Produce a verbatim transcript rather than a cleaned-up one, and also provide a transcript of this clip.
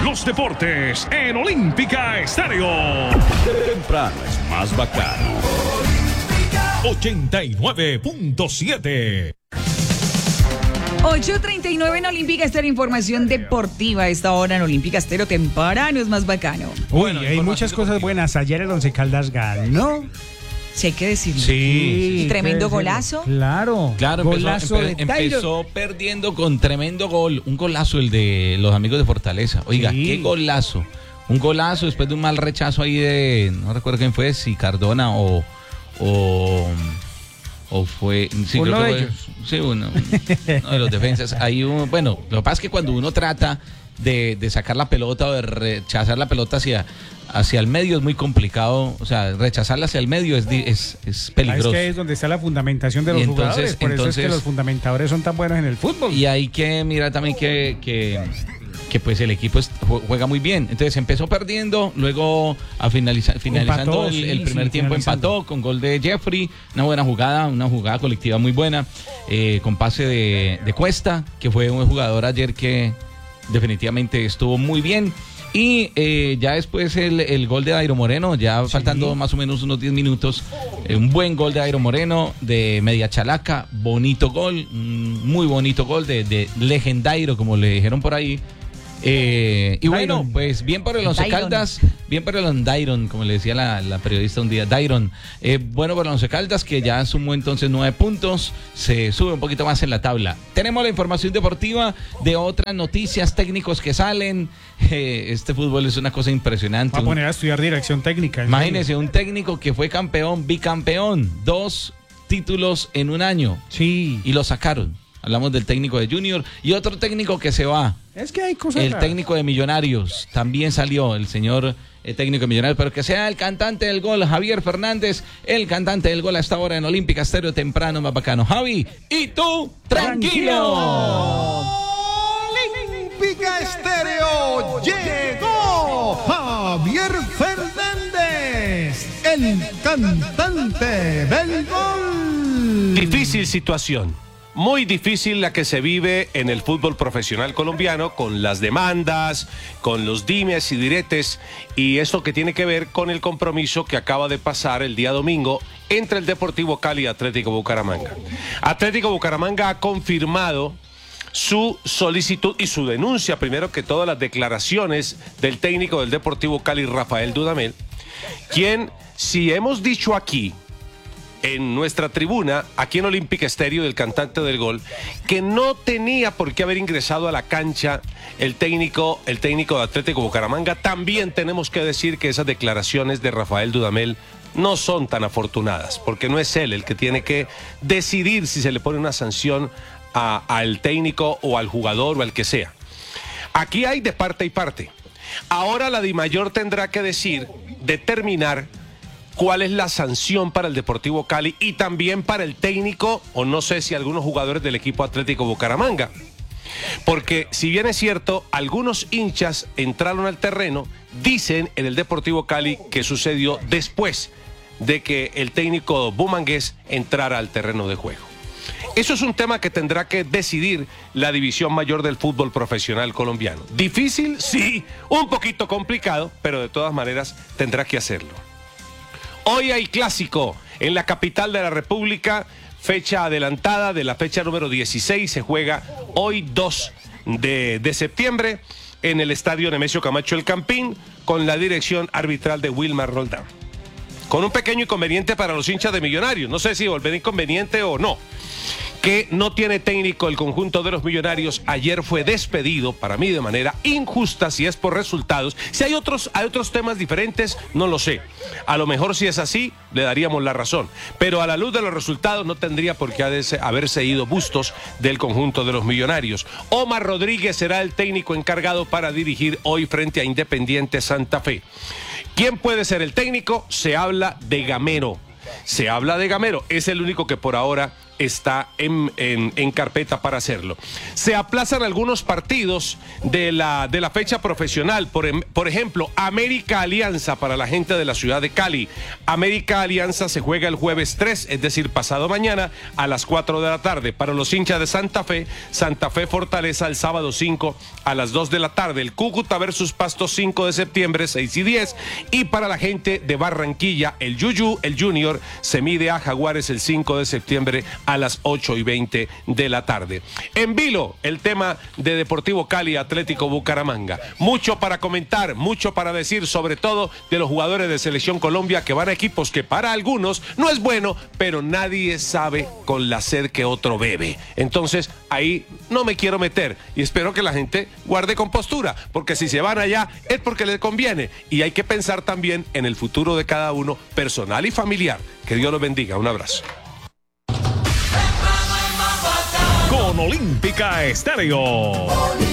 los deportes en Olímpica Estéreo. Temprano es más bacano. ochenta y nueve punto siete. ocho treinta y nueve en Olímpica Estéreo, información deportiva a esta hora en Olímpica Estéreo, temprano es más bacano. Uy, Bueno, hay muchas cosas deportiva. buenas. Ayer el Once Caldas ganó. Si hay que decirlo. Sí. Y tremendo hay que decirlo. golazo. Claro. Claro, Golazo empezó, empe- de Tyron. empezó perdiendo con tremendo gol. Un golazo el de los amigos de Fortaleza. Oiga, Sí. qué golazo. Un golazo después de un mal rechazo ahí de, no recuerdo quién fue, si Cardona o... o o fue sí, Uno creo que de fue- ellos. sí, uno, uno de los defensas. Ahí uno- bueno, lo que pasa es que cuando uno trata de, de sacar la pelota o de rechazar la pelota hacia, hacia el medio es muy complicado. O sea, rechazarla hacia el medio es, di- es, es Ah, peligroso. Es que es donde está la fundamentación de los Y entonces- jugadores. Por eso es entonces- que los fundamentadores son tan buenos en el fútbol. Y hay que mirar también que, que, que pues el equipo es- ju- juega muy bien. Entonces empezó perdiendo, luego a finalizar, finalizando Empató, el, sí, el primer sí, tiempo finalizando. empató con gol de Jeffrey, una buena jugada, una jugada colectiva muy buena, eh, con pase de, de Cuesta, que fue un jugador ayer que definitivamente estuvo muy bien. Y eh, ya después el, el gol de Dairo Moreno, ya Sí. faltando más o menos unos diez minutos, eh, un buen gol de Dairo Moreno de media chalaca, bonito gol, un muy bonito gol de, de legendario, como le dijeron por ahí. Eh, y bueno, Dairon. pues bien por el Once Dairon. Caldas, bien por el Dairon, como le decía la, la periodista un día, Dairon. Eh, bueno por el Once Caldas, que ya sumó entonces nueve puntos, se sube un poquito más en la tabla. Tenemos la información deportiva de otras noticias, técnicos que salen. Eh, este fútbol es una cosa impresionante. Va a Un- poner a estudiar dirección técnica. en Imagínese, serio. un técnico que fue campeón, bicampeón, dos títulos en un año Sí. y lo sacaron. Hablamos del técnico de Junior y otro técnico que se va. Es que hay cosas El raras. técnico de Millonarios también salió, el señor eh, técnico de Millonarios, pero que sea el cantante del gol, Javier Fernández, el cantante del gol a esta hora en Olímpica Estéreo, temprano, más bacano. Javi, y tú, tranquilo. Olímpica Estéreo llegó Javier Fernández, el cantante del gol. Difícil situación, muy difícil la que se vive en el fútbol profesional colombiano, con las demandas, con los dimes y diretes, y esto que tiene que ver con el compromiso que acaba de pasar el día domingo entre el Deportivo Cali y Atlético Bucaramanga. Atlético Bucaramanga ha confirmado su solicitud y su denuncia, primero que todas las declaraciones del técnico del Deportivo Cali, Rafael Dudamel, quien, si hemos dicho aquí, en nuestra tribuna, aquí en Olímpica Estéreo, del cantante del gol, que no tenía por qué haber ingresado a la cancha el técnico, el técnico de Atlético Bucaramanga, también tenemos que decir que esas declaraciones de Rafael Dudamel no son tan afortunadas, porque no es él el que tiene que decidir si se le pone una sanción a- al técnico o al jugador o al que sea. Aquí hay de parte y parte. Ahora la DIMAYOR tendrá que decir, determinar cuál es la sanción para el Deportivo Cali y también para el técnico, o no sé si algunos jugadores del equipo Atlético Bucaramanga. Porque si bien es cierto, algunos hinchas entraron al terreno, dicen en el Deportivo Cali que sucedió después de que el técnico bumangués entrara al terreno de juego. Eso es un tema que tendrá que decidir la división mayor del fútbol profesional colombiano. Difícil, sí, un poquito complicado, pero de todas maneras tendrá que hacerlo. Hoy hay clásico en la capital de la República, fecha adelantada de la fecha número dieciséis, se juega hoy dos de, de septiembre en el estadio Nemesio Camacho El Campín, con la dirección arbitral de Wilmar Roldán. Con un pequeño inconveniente para los hinchas de Millonarios, no sé si volverá inconveniente o no, que no tiene técnico el conjunto de los Millonarios. Ayer fue despedido, para mí de manera injusta, si es por resultados. Si hay otros, hay otros temas diferentes, no lo sé. A lo mejor si es así, le daríamos la razón. Pero a la luz de los resultados no tendría por qué haberse ido Bustos del conjunto de los Millonarios. Omar Rodríguez será el técnico encargado para dirigir hoy frente a Independiente Santa Fe. ¿Quién puede ser el técnico? Se habla de Gamero. Se habla de Gamero, es el único que por ahora está en, en, en carpeta para hacerlo. Se aplazan algunos partidos de la, de la fecha profesional. Por, por ejemplo, América Alianza para la gente de la ciudad de Cali. América Alianza se juega el jueves tres, es decir, pasado mañana a las cuatro de la tarde. Para los hinchas de Santa Fe, Santa Fe Fortaleza el sábado cinco a las dos de la tarde. El Cúcuta versus Pasto cinco de septiembre, seis y diez. Y para la gente de Barranquilla, el Yuyu, el Junior, se mide a Jaguares el cinco de septiembre a las ocho y veinte de la tarde. En vilo, el tema de Deportivo Cali, Atlético Bucaramanga. Mucho para comentar, mucho para decir, sobre todo de los jugadores de Selección Colombia que van a equipos que para algunos no es bueno, pero nadie sabe con la sed que otro bebe. Entonces, ahí no me quiero meter y espero que la gente guarde compostura, porque si se van allá es porque les conviene y hay que pensar también en el futuro de cada uno, personal y familiar. Que Dios los bendiga. Un abrazo. Con Olímpica Estéreo.